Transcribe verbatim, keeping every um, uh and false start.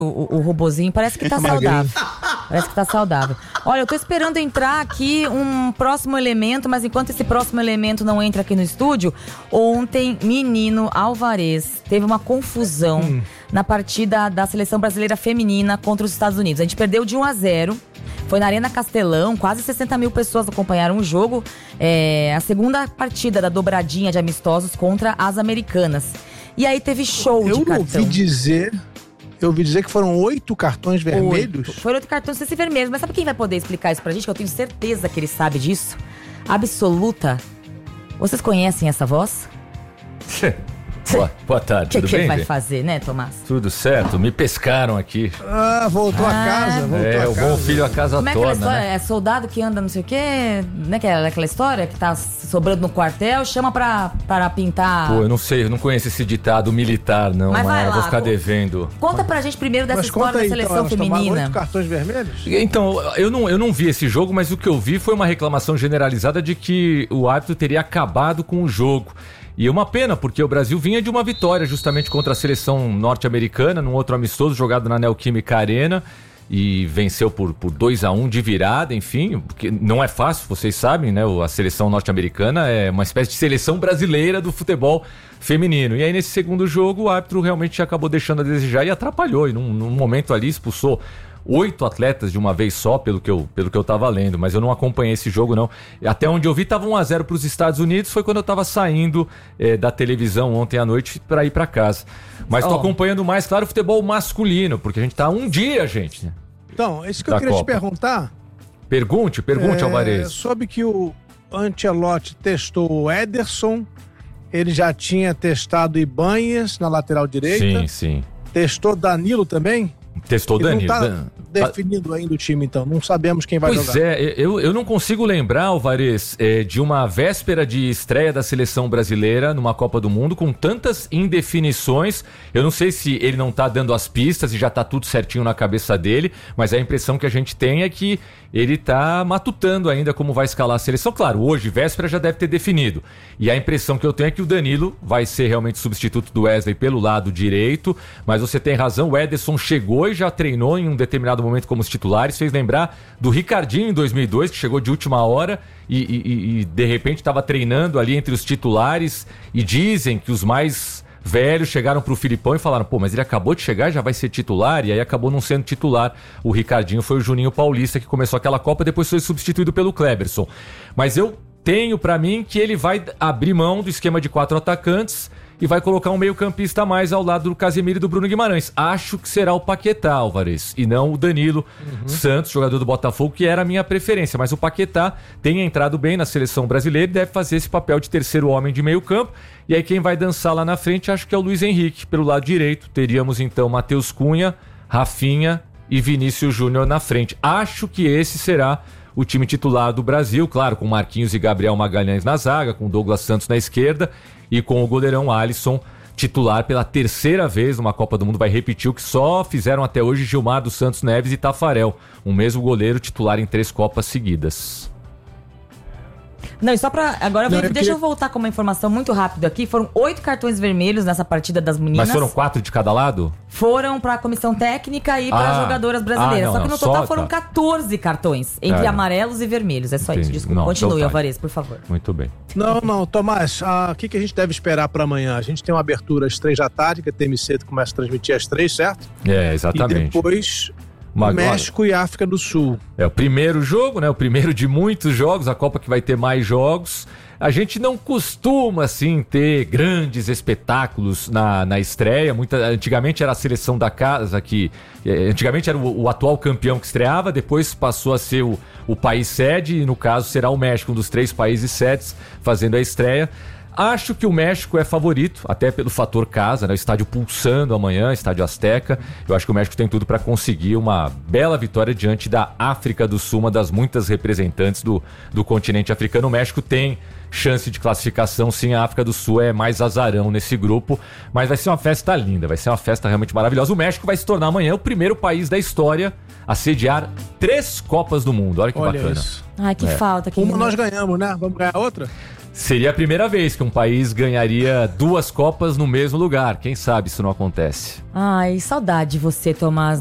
O, o robozinho parece que tá saudável. Parece que tá saudável. Olha, eu tô esperando entrar aqui um próximo elemento, mas enquanto esse próximo elemento não entra aqui no estúdio, ontem, menino Alvarez teve uma confusão hum. na partida da seleção brasileira feminina contra os Estados Unidos. A gente perdeu de um a zero. Foi na Arena Castelão, quase sessenta mil pessoas acompanharam o jogo. É a segunda partida da dobradinha de amistosos contra as americanas. E aí teve show eu de cartão. Eu ouvi dizer... Eu ouvi dizer que foram oito cartões vermelhos. Oito. Foram oito cartões vermelhos. Mas sabe quem vai poder explicar isso pra gente? Que eu tenho certeza que ele sabe disso. Absoluta. Vocês conhecem essa voz? Boa, boa tarde, que tudo que bem? O que vai gente? fazer, né, Tomás? Tudo certo, me pescaram aqui. Ah, voltou ah, a casa, voltou É, a o casa. bom filho a casa Como é aquela torna, história? né? É soldado que anda não sei o quê, né? Que é aquela história que tá sobrando no quartel, chama pra, pra pintar... Pô, eu não sei, eu não conheço esse ditado militar, não, mas vai eu lá, vou ficar co- devendo. Conta pra gente primeiro dessa Mas história conta aí, da seleção então, elas tomaram feminina. oito cartões vermelhos? Então, eu não, eu não vi esse jogo, mas o que eu vi foi uma reclamação generalizada de que o árbitro teria acabado com o jogo. E é uma pena, porque o Brasil vinha de uma vitória justamente contra a seleção norte-americana, num outro amistoso jogado na Neoquímica Arena, e venceu por, por dois a um de virada, enfim, porque não é fácil, vocês sabem, né? A seleção norte-americana é uma espécie de seleção brasileira do futebol feminino. E aí nesse segundo jogo o árbitro realmente acabou deixando a desejar e atrapalhou, e num, num momento ali expulsou oito atletas de uma vez só, pelo que eu, pelo que eu tava lendo, mas eu não acompanhei esse jogo, não. Até onde eu vi, tava um a zero para os Estados Unidos, foi quando eu tava saindo é, da televisão ontem à noite para ir para casa. Mas tô Oh. acompanhando mais, claro, o futebol masculino, porque a gente tá um dia, gente. Né? Então, isso que Da eu queria Copa. te perguntar. Pergunte, pergunte, é, Alvarez. Soube que o Ancelotti testou o Ederson, ele já tinha testado Ibanez na lateral direita. Sim, sim. Testou Danilo também? Testou o Ele Danilo. não tá Dan- definido ainda o time, então. Não sabemos quem vai Pois jogar. é, eu, eu não consigo lembrar, Alvarez, é, de uma véspera de estreia da seleção brasileira numa Copa do Mundo com tantas indefinições. Eu não sei se ele não tá dando as pistas e já tá tudo certinho na cabeça dele, mas a impressão que a gente tem é que ele tá matutando ainda como vai escalar a seleção. Claro, hoje, véspera, já deve ter definido. E a impressão que eu tenho é que o Danilo vai ser realmente substituto do Wesley pelo lado direito, mas você tem razão, o Ederson chegou e já treinou em um determinado momento como os titulares, fez lembrar do Ricardinho em dois mil e dois, que chegou de última hora e, e, e de repente estava treinando ali entre os titulares, e dizem que os mais velhos chegaram pro Filipão e falaram, pô, mas ele acabou de chegar e já vai ser titular, e aí acabou não sendo titular. O Ricardinho foi o Juninho Paulista que começou aquela Copa, depois foi substituído pelo Kleberson. Mas eu tenho pra mim que ele vai abrir mão do esquema de quatro atacantes e vai colocar um meio-campista a mais ao lado do Casemiro e do Bruno Guimarães. Acho que será o Paquetá, Alvarez, e não o Danilo uhum. Santos, jogador do Botafogo, que era a minha preferência. Mas o Paquetá tem entrado bem na seleção brasileira e deve fazer esse papel de terceiro homem de meio-campo. E aí quem vai dançar lá na frente, acho que é o Luiz Henrique. Pelo lado direito, teríamos então Matheus Cunha, Rafinha e Vinícius Júnior na frente. Acho que esse será o time titular do Brasil, claro, com Marquinhos e Gabriel Magalhães na zaga, com Douglas Santos na esquerda e com o goleirão Alisson titular pela terceira vez numa Copa do Mundo. Vai repetir o que só fizeram até hoje Gilmar dos Santos Neves e Tafarel, o mesmo goleiro titular em três Copas seguidas. Não, e só pra... Agora, Não, eu, eu deixa queria... eu voltar com uma informação muito rápida aqui. Foram oito cartões vermelhos nessa partida das meninas. Mas foram quatro de cada lado? Foram pra comissão técnica e para Ah. jogadoras brasileiras. Ah, não, só que no não, total só, foram tá. catorze cartões, entre É. amarelos e vermelhos. É só Entendi. isso, desculpa. Não, Continue, então tá. Alvarez, por favor. Muito bem. Não, não, Tomás, o que, que a gente deve esperar para amanhã? A gente tem uma abertura às três da tarde, que a T M C começa a transmitir às três, certo? É, exatamente. E depois Mas agora- México e África do Sul. É o primeiro jogo, né? O primeiro de muitos jogos, a Copa que vai ter mais jogos. A gente não costuma, assim, ter grandes espetáculos na, na estreia. Muita, antigamente era a seleção da casa que... Eh, antigamente era o, o atual campeão que estreava, depois passou a ser o, o país sede, e no caso será o México, um dos três países sedes, fazendo a estreia. Acho que o México é favorito, até pelo fator casa, né? O estádio pulsando amanhã, estádio Azteca. Eu acho que o México tem tudo para conseguir uma bela vitória diante da África do Sul, uma das muitas representantes do, do continente africano. O México tem chance de classificação, sim, a África do Sul é mais azarão nesse grupo, mas vai ser uma festa linda, vai ser uma festa realmente maravilhosa. O México vai se tornar amanhã o primeiro país da história a sediar três Copas do Mundo. Olha que Olha bacana. isso. Ai, que É. falta. Que Uma nós ganhamos, né? Vamos ganhar outra? Seria a primeira vez que um país ganharia duas Copas no mesmo lugar. Quem sabe isso não acontece. Ai, saudade de você, Tomás.